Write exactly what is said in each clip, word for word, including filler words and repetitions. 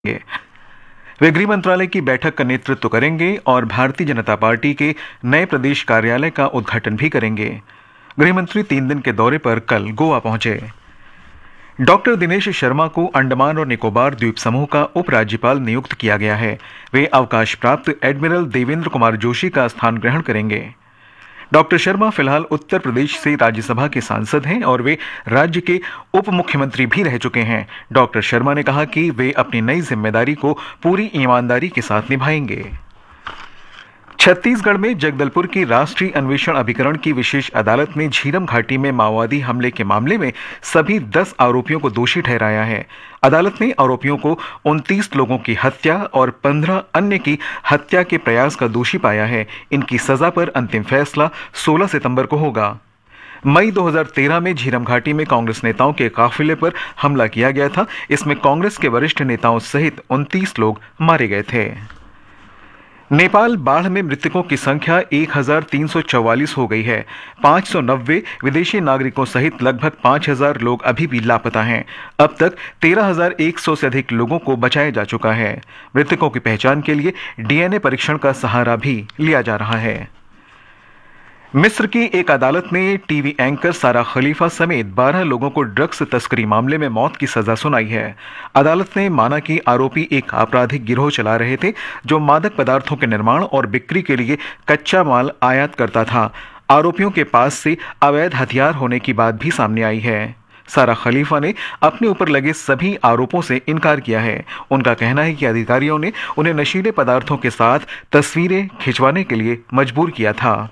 वे गृह मंत्रालय की बैठक का नेतृत्व करेंगे और भारतीय जनता पार्टी के नए प्रदेश कार्यालय का उद्घाटन भी करेंगे। गृह मंत्री तीन दिन के दौरे पर कल गोवा पहुंचे। डॉक्टर दिनेश शर्मा को अंडमान और निकोबार द्वीप समूह का उपराज्यपाल नियुक्त किया गया है। वे अवकाश प्राप्त एडमिरल देवेंद्र कुमार जोशी का स्थान ग्रहण करेंगे। डॉक्टर शर्मा फिलहाल उत्तर प्रदेश से राज्यसभा के सांसद हैं और वे राज्य के उप मुख्यमंत्री भी रह चुके हैं। डॉक्टर शर्मा ने कहा कि वे अपनी नई जिम्मेदारी को पूरी ईमानदारी के साथ निभाएंगे। छत्तीसगढ़ में जगदलपुर की राष्ट्रीय अन्वेषण अभिकरण की विशेष अदालत ने झीरम घाटी में माओवादी हमले के मामले में सभी दस आरोपियों को दोषी ठहराया है। अदालत ने आरोपियों को उनतीस लोगों की हत्या और पंद्रह अन्य की हत्या के प्रयास का दोषी पाया है। इनकी सजा पर अंतिम फैसला सोलह सितंबर को होगा। मई दो हज़ार तेरह में झीरम घाटी में कांग्रेस नेताओं के काफिले पर हमला किया गया था। इसमें कांग्रेस के वरिष्ठ नेताओं सहित उनतीस लोग मारे गए थे। नेपाल बाढ़ में मृतकों की संख्या एक हज़ार तीन सौ चौवालीस हो गई है। पाँच सौ नब्बे विदेशी नागरिकों सहित लगभग पाँच हज़ार लोग अभी भी लापता हैं। अब तक तेरह हज़ार एक सौ से अधिक लोगों को बचाया जा चुका है। मृतकों की पहचान के लिए डीएनए परीक्षण का सहारा भी लिया जा रहा है। मिस्र की एक अदालत ने टीवी एंकर सारा खलीफा समेत बारह लोगों को ड्रग्स तस्करी मामले में मौत की सजा सुनाई है। अदालत ने माना कि आरोपी एक आपराधिक गिरोह चला रहे थे जो मादक पदार्थों के निर्माण और बिक्री के लिए कच्चा माल आयात करता था। आरोपियों के पास से अवैध हथियार होने की बात भी सामने आई है। सारा खलीफा ने अपने ऊपर लगे सभी आरोपों से इनकार किया है। उनका कहना है कि अधिकारियों ने उन्हें नशीले पदार्थों के साथ तस्वीरें खिंचवाने के लिए मजबूर किया था।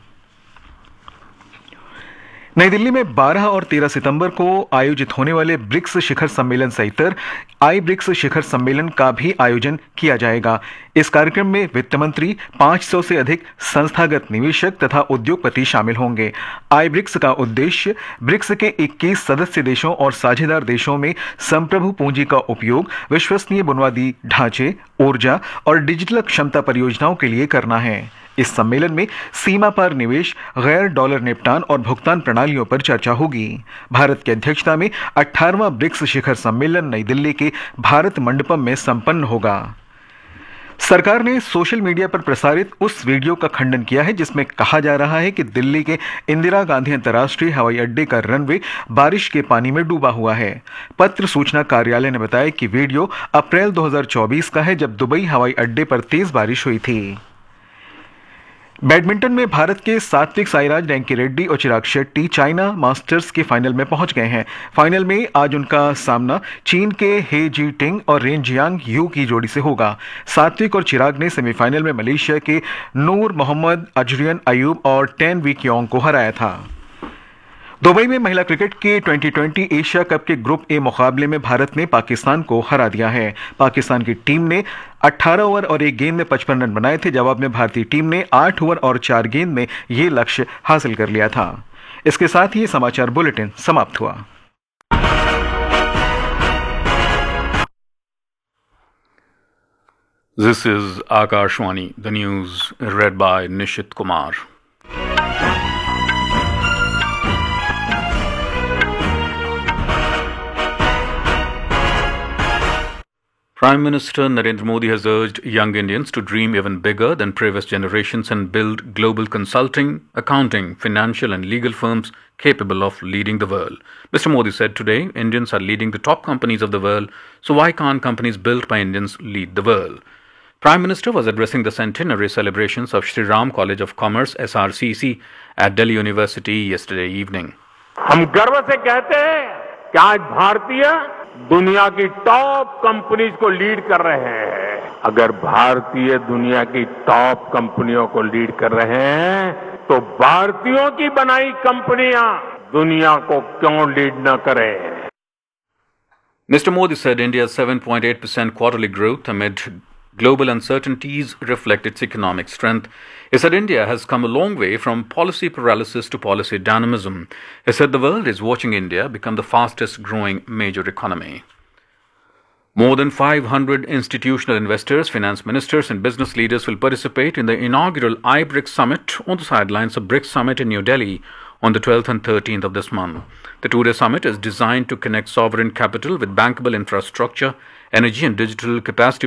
नई दिल्ली में बारह और तेरह सितंबर को आयोजित होने वाले ब्रिक्स शिखर सम्मेलन सहित आई ब्रिक्स शिखर सम्मेलन का भी आयोजन किया जाएगा। इस कार्यक्रम में वित्त मंत्री, पाँच सौ से अधिक संस्थागत निवेशक तथा उद्योगपति शामिल होंगे। आई ब्रिक्स का उद्देश्य ब्रिक्स के इक्कीस सदस्य देशों और साझेदार देशों में संप्रभु पूंजी का उपयोग विश्वसनीय बुनियादी ढांचे, ऊर्जा और डिजिटल क्षमता परियोजनाओं के लिए करना है। इस सम्मेलन में सीमा पार निवेश, गैर डॉलर निपटान और भुगतान प्रणालियों पर चर्चा होगी। भारत की अध्यक्षता में अठारहवां ब्रिक्स शिखर सम्मेलन नई दिल्ली के भारत मंडपम में संपन्न होगा। सरकार ने सोशल मीडिया पर प्रसारित उस वीडियो का खंडन किया है जिसमें कहा जा रहा है कि दिल्ली के इंदिरा गांधी अंतर्राष्ट्रीय हवाई अड्डे का रनवे बारिश के पानी में डूबा हुआ है। पत्र सूचना कार्यालय ने बताया कि वीडियो अप्रैल दो हज़ार चौबीस का है जब दुबई हवाई अड्डे पर तेज बारिश हुई थी। बैडमिंटन में भारत के सात्विक साईराज, रैंकी रेड्डी और चिराग शेट्टी चाइना मास्टर्स के फाइनल में पहुंच गए हैं। फाइनल में आज उनका सामना चीन के हे जी टिंग और रेन जियांग यू की जोड़ी से होगा। सात्विक और चिराग ने सेमीफाइनल में मलेशिया के नूर मोहम्मद अजरियन अयूब और टेन वी क्योंग को हराया था। दुबई में महिला क्रिकेट के ट्वेंटी ट्वेंटी एशिया कप के ग्रुप ए मुकाबले में भारत ने पाकिस्तान को हरा दिया है। पाकिस्तान की टीम ने अठारह ओवर और एक गेंद में पचपन रन बनाए थे। जवाब में भारतीय टीम ने आठ ओवर और चार गेंद में ये लक्ष्य हासिल कर लिया था। इसके साथ ही ये समाचार बुलेटिन समाप्त हुआ। This is Akashwani, the news read by Nishit Kumar. Prime Minister Narendra Modi has urged young Indians to dream even bigger than previous generations and build global consulting, accounting, financial and legal firms capable of leading the world. Mister Modi said today, Indians are leading the top companies of the world, so why can't companies built by Indians lead the world? Prime Minister was addressing the centenary celebrations of Shri Ram College of Commerce S R C C at Delhi University yesterday evening. हम गर्व से कहते हैं कि आज भारतीय दुनिया की टॉप कंपनीज को लीड कर रहे हैं। अगर भारतीय दुनिया की टॉप कंपनियों को लीड कर रहे हैं तो भारतीयों की बनाई कंपनियां दुनिया को क्यों लीड न करें? Mister Modi said India's seven point eight percent quarterly growth amid global uncertainties reflect its economic strength. He said India has come a long way from policy paralysis to policy dynamism. He said the world is watching India become the fastest growing major economy. More than five hundred institutional investors, finance ministers and business leaders will participate in the inaugural I BRICS Summit on the sidelines of BRICS Summit in New Delhi on the twelfth and thirteenth of this month. The two-day summit is designed to connect sovereign capital with bankable infrastructure energy and digital capacity